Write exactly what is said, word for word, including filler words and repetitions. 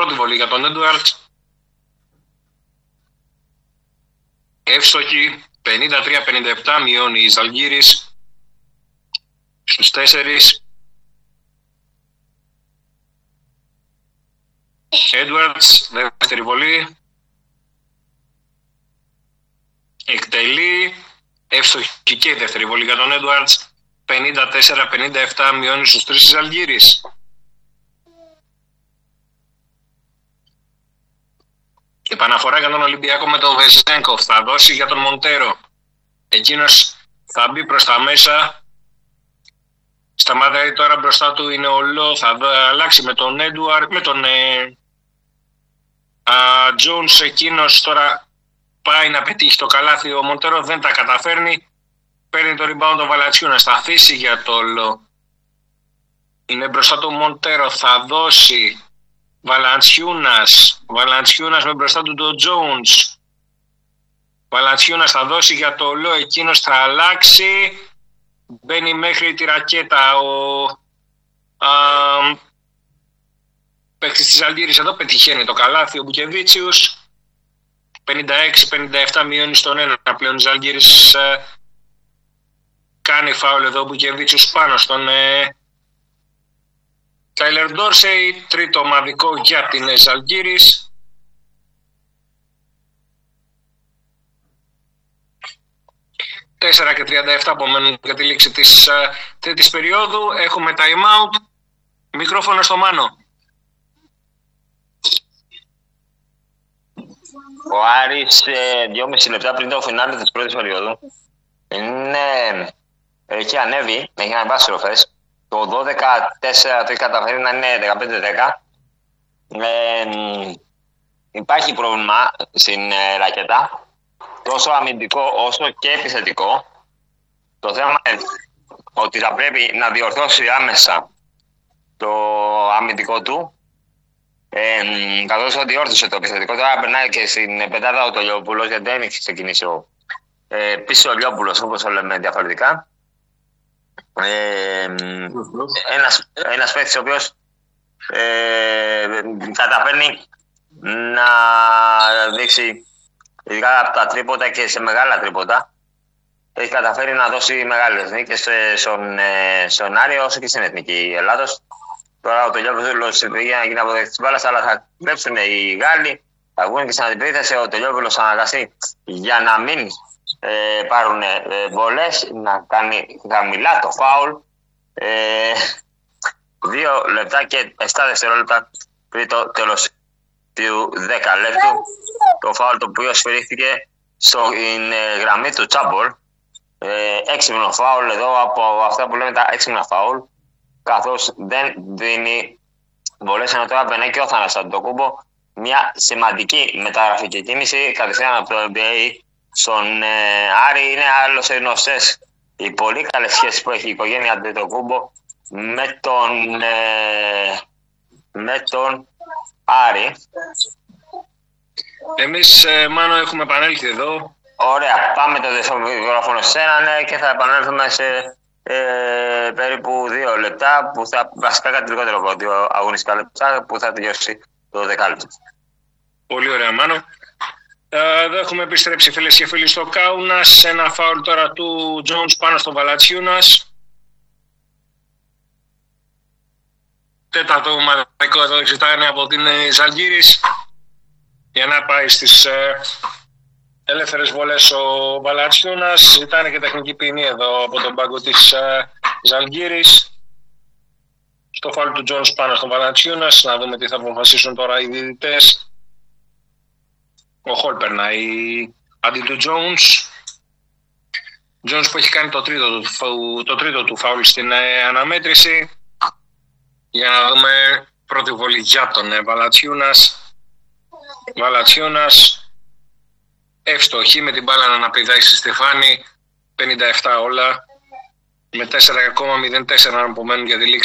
Πρώτη βολή για τον Edwards. Εύστοχη, πενήντα τρία πενήντα επτά, μειώνει η Ζαλγκίρις στους τέσσερις. Edwards, δεύτερη βολή. Εκτελεί, εύστοχη και η δεύτερη βολή για τον Edwards. πενήντα τέσσερα πενήντα επτά, μειώνει στους τρεις της Ζαλγκίρις. Επαναφορά για τον Ολυμπιακό με τον Βεζένκοφ, θα δώσει για τον Μοντέρο. Εκείνος θα μπει προς τα μέσα. Σταματάει τώρα μπροστά του είναι ο Λό, θα αλλάξει με τον Έντουαρ, με τον Τζόνς. Εκείνος τώρα πάει να πετύχει το καλάθι, ο Μοντέρο δεν τα καταφέρνει. Παίρνει το rebound τον Valanciunas, θα αφήσει για το Λό. Είναι μπροστά του Μοντέρο, θα δώσει Valanciunas. Valanciunas με μπροστά του τον Jones. Valanciunas θα δώσει για το Λό, εκείνος θα αλλάξει. Μπαίνει μέχρι τη ρακέτα ο α, παίκτης της Ζαλγκίρις, εδώ πετυχαίνει το καλάθι ο Μπουκεβίτσιους. πενήντα έξι πενήντα επτά, μειώνει στον ένα πλέον η Ζαλγκίρις. Κάνει φάουλ εδώ ο Μπουκεβίτσιους πάνω στον ε, Tyler Dorsey. Τρίτο ομαδικό για την Ζαλγκίρις. τέσσερα και τριάντα επτά απομένουν για τη λήξη της uh, τρίτης περίοδου. Έχουμε time out. Μικρόφωνο στο Μάνο. Ο Άρης ε, δυόμιση λεπτά πριν το φινάλε της πρώτης περίοδου είναι, έχει ανέβει, έχει ανεβάσει ροφές. Το δώδεκα τέσσερα το έχει καταφέρει να είναι δεκαπέντε δέκα. Ε, υπάρχει πρόβλημα στην ε, ρακέτα. Τόσο αμυντικό όσο και επιθετικό. Το θέμα είναι ότι θα πρέπει να διορθώσει άμεσα το αμυντικό του. Ε, καθώς θα διόρθωσε το επιθετικό, τώρα περνάει και στην πεντάδα ο Τολιόπουλος, γιατί δεν έχει ξεκινήσει ο ε, πίσω ο Λιόπουλος, όπως το λέμε διαφορετικά. Ε, ένας, ένας παίκτης ο οποίος ε, καταφέρνει να δείξει ειδικά από τα τρίποτα και σε μεγάλα τρίποτα. Έχει καταφέρει να δώσει μεγάλες νίκες στον, στον Άρη όσο και στην Εθνική Ελλάδος. Τώρα ο Τελειόπουλος πήγε να γίνει αποδέκτης της μπάλας, αλλά θα κλέψουν οι Γάλλοι, θα βγουν και στην αντιπίθεση. Ο Τελειόπουλος θα αναγκαστεί για να μην ε, πάρουν ε, βολές, να κάνει χαμηλά το φάουλ. Ε, δύο λεπτά και επτά δευτερόλεπτα πριν το τέλος του δέκα λεπτού. Το φάουλ το οποίο σφυρίχθηκε στην ε, γραμμή του Τσάμπολ. Ε, έξυπνο φάουλ εδώ από αυτά που λέμε τα έξυπνα φάουλ, καθώς δεν δίνει βολές, ενώ τώρα περνάει και ο Θάνας Αντετοκούμπο. Μια σημαντική μεταγραφή και κίνηση κατευθείαν από το N B A στον ε, Άρη. Είναι άλλος γνωστές οι πολύ καλές σχέσεις που έχει η οικογένεια Αντετοκούμπο με τον, ε, με τον Άρη. Εμείς, ε, Μάνο, έχουμε επανέλθει εδώ. Ωραία, πάμε το δευτερόλεπτο σε έναν ναι, και θα επανέλθουμε σε ε, περίπου δύο λεπτά, που θα, βασικά κάτι λιγότερο από δύο αγωνιστικά λεπτά, που θα τελειώσει το δεκάλεπτο. Πολύ ωραία, Μάνο. Ε, εδώ έχουμε επιστρέψει, φίλες και φίλοι, στο Κάουνας. Ένα φάουλ τώρα του Jones πάνω στον Valanciunas. Τέταρτο ομαδικό εδώ εξετάνε από την Ζαλγκίρις για να πάει στις ε, ελεύθερες βολές ο Valanciunas. Ζητάνε και τεχνική ποινή εδώ από τον πάγκο της ε, Ζαλγκίρις. Στο φάουλ του Jones πάνω στον Valanciunas. Να δούμε τι θα αποφασίσουν τώρα οι διαιτητές. Ο Χολ περνάει αντί του Jones. Jones που έχει κάνει το τρίτο του, το τρίτο του φάουλ στην ε, αναμέτρηση. Για να δούμε πρώτη βολή για τον ε, Valanciunas. Valanciunas εύστοχη με την μπάλα να αναπηδάει στη στεφάνη. πενήντα επτά όλα με τέσσερα κόμμα μηδέν τέσσερα να απομένουν για τη λήξη